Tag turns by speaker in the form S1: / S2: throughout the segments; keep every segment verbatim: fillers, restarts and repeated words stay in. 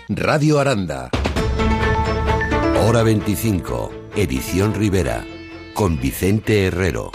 S1: Radio Aranda. Hora veinticinco, edición Rivera, con Vicente Herrero.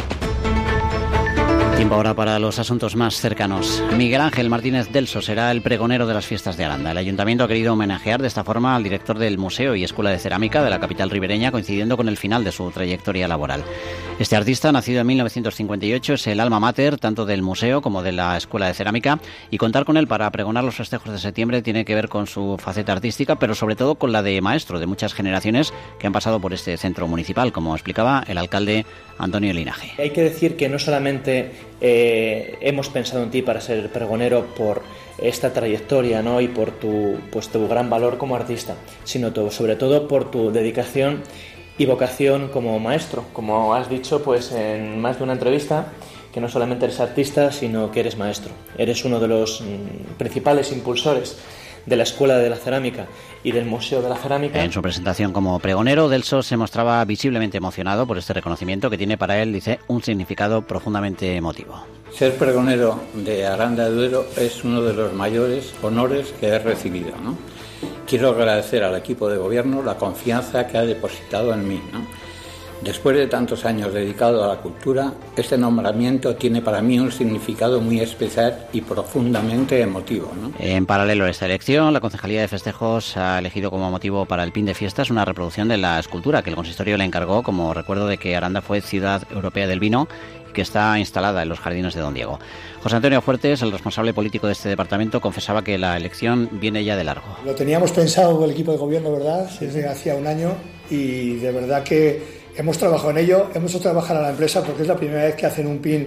S2: Tiempo ahora para los asuntos más cercanos. Miguel Ángel Martínez Delso será el pregonero de las fiestas de Aranda. El Ayuntamiento ha querido homenajear de esta forma al director del Museo y Escuela de Cerámica de la capital ribereña, coincidiendo con el final de su trayectoria laboral. Este artista, nacido en mil novecientos cincuenta y ocho, es el alma mater tanto del museo como de la Escuela de Cerámica, y contar con él para pregonar los festejos de septiembre tiene que ver con su faceta artística, pero sobre todo con la de maestro de muchas generaciones que han pasado por este centro municipal, como explicaba el alcalde Antonio Linaje.
S3: Hay que decir que no solamente eh, hemos pensado en ti para ser pregonero por esta trayectoria, ¿no?, y por tu, pues, tu gran valor como artista, sino todo, sobre todo por tu dedicación y vocación como maestro. Como has dicho, pues en más de una entrevista, que no solamente eres artista, sino que eres maestro. Eres uno de los mm, principales impulsores de la Escuela de la Cerámica y del Museo de la Cerámica.
S2: En su presentación como pregonero, Delso se mostraba visiblemente emocionado por este reconocimiento que tiene para él, dice, un significado profundamente emotivo.
S4: Ser pregonero de Aranda de Duero es uno de los mayores honores que he recibido, ¿no? Quiero agradecer al equipo de gobierno la confianza que ha depositado en mí, ¿no? Después de tantos años dedicado a la cultura, este nombramiento tiene para mí un significado muy especial y profundamente emotivo, ¿no?
S2: En paralelo a esta elección, la Concejalía de Festejos ha elegido como motivo para el Pin de Fiestas una reproducción de la escultura que el consistorio le encargó como recuerdo de que Aranda fue Ciudad Europea del Vino, que está instalada en los jardines de Don Diego. José Antonio Fuertes, el responsable político de este departamento, confesaba que la elección viene ya de largo.
S5: Lo teníamos pensado el equipo de gobierno, ¿verdad?, desde hacía un año, y de verdad que hemos trabajado en ello, hemos hecho trabajar a la empresa porque es la primera vez que hacen un pin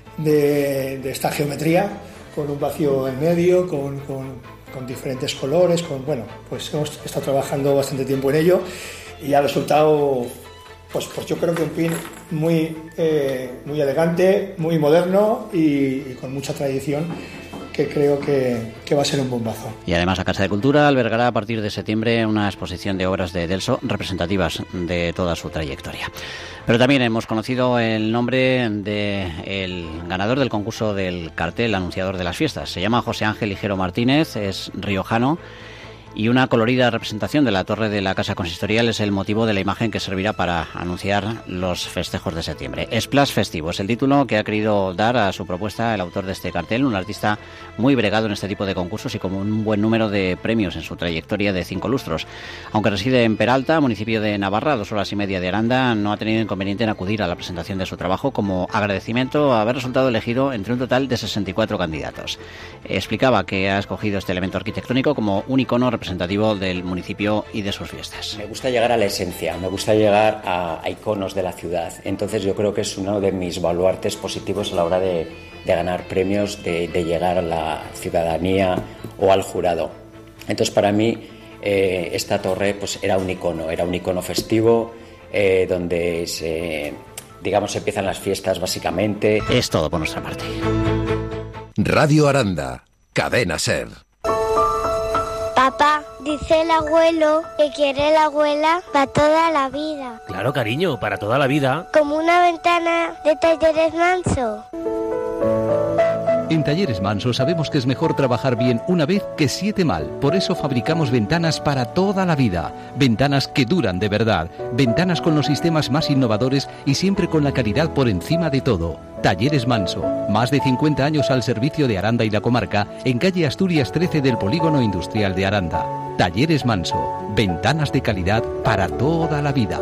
S5: de, de esta geometría, con un vacío en medio, con, con, con diferentes colores, con bueno, pues hemos estado trabajando bastante tiempo en ello y ha resultado, pues, pues yo creo que un pin muy, eh, muy elegante, muy moderno y, y con mucha tradición, que creo que, que va a ser un bombazo.
S2: Y además la Casa de Cultura albergará a partir de septiembre una exposición de obras de Delso representativas de toda su trayectoria. Pero también hemos conocido el nombre del ganador del concurso del cartel anunciador de las fiestas. Se llama José Ángel Ligero Martínez, es riojano, y una colorida representación de la torre de la Casa Consistorial es el motivo de la imagen que servirá para anunciar los festejos de septiembre. Splash Festivo es el título que ha querido dar a su propuesta el autor de este cartel, un artista muy bregado en este tipo de concursos y con un buen número de premios en su trayectoria de cinco lustros. Aunque reside en Peralta, municipio de Navarra, a dos horas y media de Aranda, no ha tenido inconveniente en acudir a la presentación de su trabajo como agradecimiento a haber resultado elegido entre un total de sesenta y cuatro candidatos. Explicaba que ha escogido este elemento arquitectónico como un icono representativo del municipio y de sus fiestas.
S6: Me gusta llegar a la esencia, me gusta llegar a, a iconos de la ciudad. Entonces yo creo que es uno de mis baluartes positivos a la hora de, de ganar premios, de, de llegar a la ciudadanía o al jurado. Entonces para mí eh, esta torre pues era un icono, era un icono festivo eh, donde se, digamos, empiezan las fiestas básicamente.
S2: Es todo por nuestra parte.
S1: Radio Aranda, Cadena Ser.
S7: Papá, dice el abuelo que quiere la abuela para toda la vida.
S8: Claro, cariño, para toda la vida.
S7: Como una ventana de Talleres Manso.
S9: En Talleres Manso sabemos que es mejor trabajar bien una vez que siete mal. Por eso fabricamos ventanas para toda la vida. Ventanas que duran de verdad. Ventanas con los sistemas más innovadores y siempre con la calidad por encima de todo. Talleres Manso. Más de cincuenta años al servicio de Aranda y la comarca, en calle Asturias trece del Polígono Industrial de Aranda. Talleres Manso. Ventanas de calidad para toda la vida.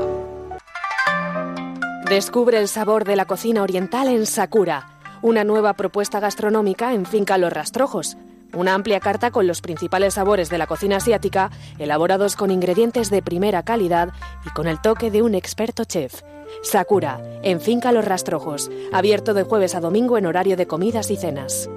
S10: Descubre el sabor de la cocina oriental en Sakura. Una nueva propuesta gastronómica en Finca Los Rastrojos. Una amplia carta con los principales sabores de la cocina asiática, elaborados con ingredientes de primera calidad y con el toque de un experto chef. Sakura, en Finca Los Rastrojos. Abierto de jueves a domingo en horario de comidas y cenas.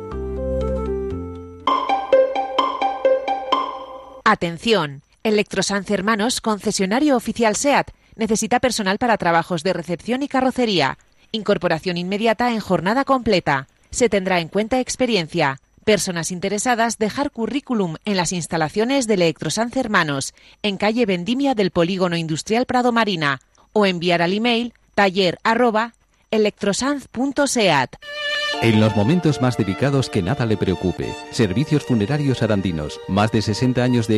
S11: Atención, Electrosans Hermanos, concesionario oficial SEAT. Necesita personal para trabajos de recepción y carrocería. Incorporación inmediata en jornada completa. Se tendrá en cuenta experiencia. Personas interesadas, dejar currículum en las instalaciones de Electrosans Hermanos, en calle Vendimia del Polígono Industrial Prado Marina, o enviar al email taller arroba electrosans punto seat.
S9: En los momentos más delicados que nada le preocupe. Servicios funerarios arandinos. Más de sesenta años de